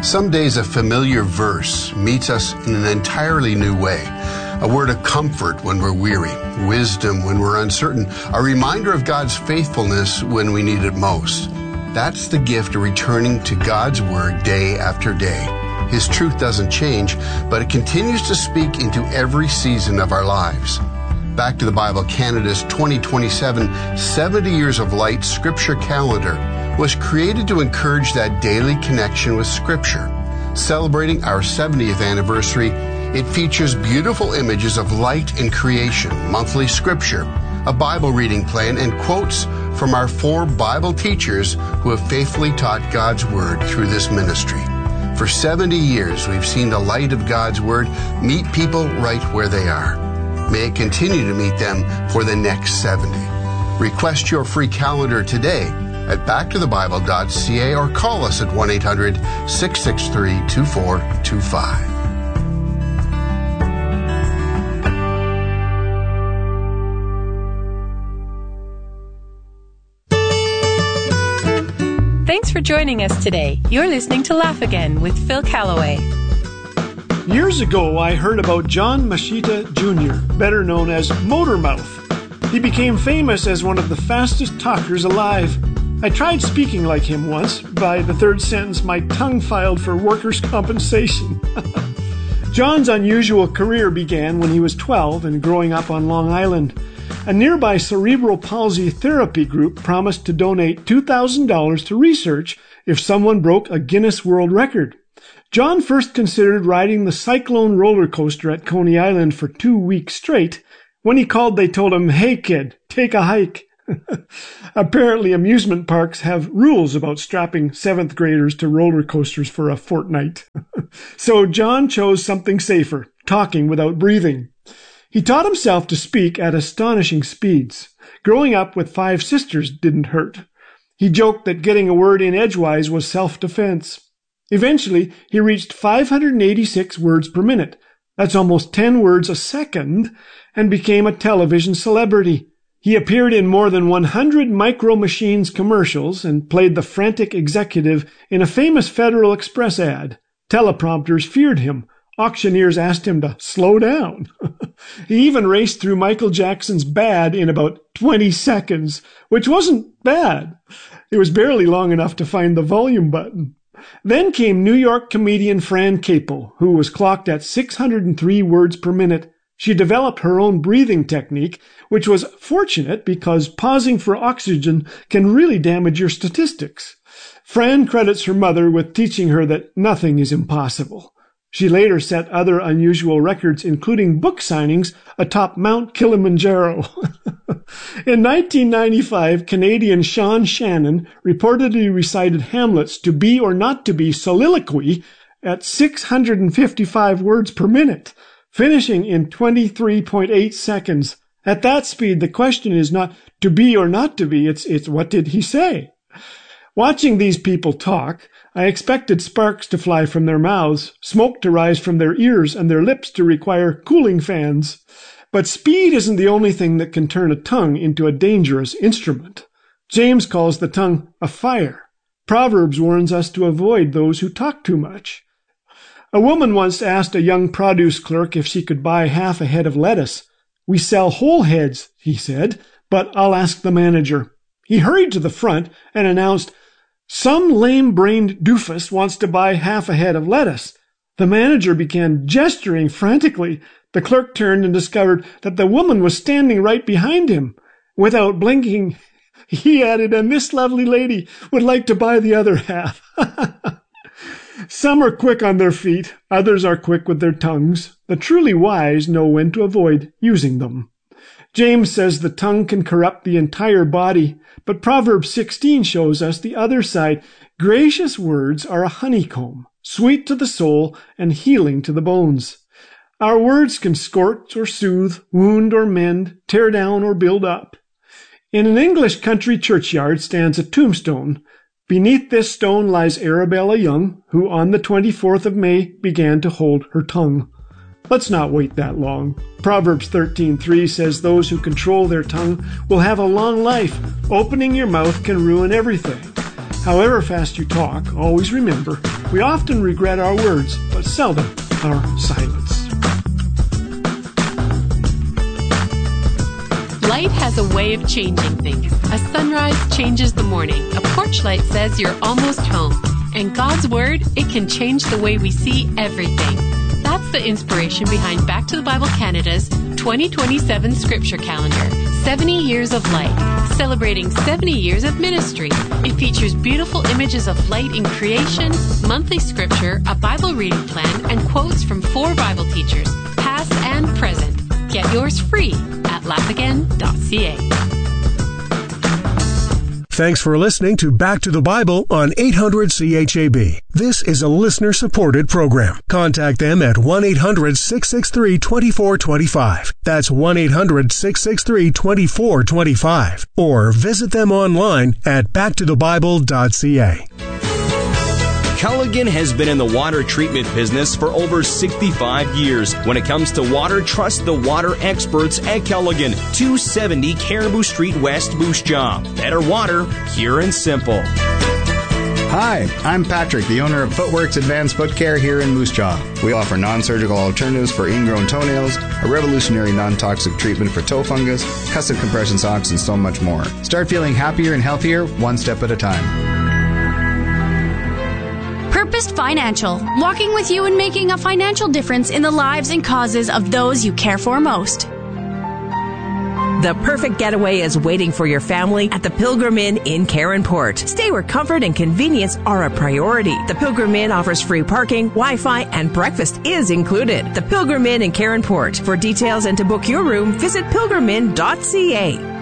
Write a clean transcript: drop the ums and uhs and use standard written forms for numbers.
Some days a familiar verse meets us in an entirely new way. A word of comfort when we're weary, wisdom when we're uncertain, a reminder of God's faithfulness when we need it most. That's the gift of returning to God's Word day after day. His truth doesn't change, but it continues to speak into every season of our lives. Back to the Bible Canada's 2027 70 Years of Light Scripture Calendar was created to encourage that daily connection with Scripture. Celebrating our 70th anniversary, it features beautiful images of light and creation, monthly Scripture, a Bible reading plan, and quotes from our 4 Bible teachers who have faithfully taught God's Word through this ministry. For 70 years, we've seen the light of God's Word meet people right where they are. May it continue to meet them for the next 70. Request your free calendar today at backtothebible.ca or call us at 1-800-663-2425. Thanks for joining us today. You're listening to Laugh Again with Phil Callaway. Years ago, I heard about John Machita Jr., better known as Motormouth. He became famous as one of the fastest talkers alive. I tried speaking like him once. By the 3rd sentence, my tongue filed for workers' compensation. John's unusual career began when he was 12 and growing up on Long Island. A nearby cerebral palsy therapy group promised to donate $2,000 to research if someone broke a Guinness World Record. John first considered riding the Cyclone roller coaster at Coney Island for 2 weeks straight. When he called, they told him, "Hey kid, take a hike." Apparently, amusement parks have rules about strapping 7th graders to roller coasters for a fortnight. So John chose something safer, talking without breathing. He taught himself to speak at astonishing speeds. Growing up with 5 sisters didn't hurt. He joked that getting a word in edgewise was self-defense. Eventually, he reached 586 words per minute. That's almost 10 words a second, and became a television celebrity. He appeared in more than 100 Micro Machines commercials and played the frantic executive in a famous Federal Express ad. Teleprompters feared him. Auctioneers asked him to slow down. He even raced through Michael Jackson's Bad in about 20 seconds, which wasn't bad. It was barely long enough to find the volume button. Then came New York comedian Fran Capel, who was clocked at 603 words per minute. She developed her own breathing technique, which was fortunate because pausing for oxygen can really damage your statistics. Fran credits her mother with teaching her that nothing is impossible. She later set other unusual records, including book signings atop Mount Kilimanjaro. In 1995, Canadian Sean Shannon reportedly recited Hamlet's To Be or Not to Be soliloquy at 655 words per minute, finishing in 23.8 seconds. At that speed, the question is not to be or not to be, it's what did he say? Watching these people talk, I expected sparks to fly from their mouths, smoke to rise from their ears, and their lips to require cooling fans. But speed isn't the only thing that can turn a tongue into a dangerous instrument. James calls the tongue a fire. Proverbs warns us to avoid those who talk too much. A woman once asked a young produce clerk if she could buy half a head of lettuce. "We sell whole heads," he said, "but I'll ask the manager." He hurried to the front and announced, "Some lame-brained doofus wants to buy half a head of lettuce." The manager began gesturing frantically. The clerk turned and discovered that the woman was standing right behind him. Without blinking, he added, "And this lovely lady would like to buy the other half." Some are quick on their feet, others are quick with their tongues. The truly wise know when to avoid using them. James says the tongue can corrupt the entire body, but Proverbs 16 shows us the other side. Gracious words are a honeycomb, sweet to the soul and healing to the bones. Our words can scorch or soothe, wound or mend, tear down or build up. In an English country churchyard stands a tombstone. Beneath this stone lies Arabella Young, who on the 24th of May began to hold her tongue. Let's not wait that long. Proverbs 13:3 says those who control their tongue will have a long life. Opening your mouth can ruin everything. However fast you talk, always remember, we often regret our words, but seldom our silence. Light has a way of changing things. A sunrise changes the morning. A porch light says you're almost home. And God's Word, it can change the way we see everything. That's the inspiration behind Back to the Bible Canada's 2027 Scripture Calendar, 70 Years of Light, celebrating 70 years of ministry. It features beautiful images of light in creation, monthly scripture, a Bible reading plan, and quotes from 4 Bible teachers, past and present. Get yours free at laughagain.ca. Thanks for listening to Back to the Bible on 800 CHAB. This is a listener-supported program. Contact them at 1-800-663-2425. That's 1-800-663-2425. Or visit them online at backtothebible.ca. Culligan has been in the water treatment business for over 65 years. When it comes to water, trust the water experts at Culligan, 270 Caribou Street West, Moose Jaw. Better water, pure and simple. Hi, I'm Patrick, the owner of Footworks Advanced Foot Care here in Moose Jaw. We offer non-surgical alternatives for ingrown toenails, a revolutionary non-toxic treatment for toe fungus, custom compression socks, and so much more. Start feeling happier and healthier one step at a time. Purposed Financial, walking with you and making a financial difference in the lives and causes of those you care for most. The perfect getaway is waiting for your family at the Pilgrim Inn in Caronport. Stay where comfort and convenience are a priority. The Pilgrim Inn offers free parking, Wi-Fi, and breakfast is included. The Pilgrim Inn in Caronport. For details and to book your room, visit pilgriminn.ca.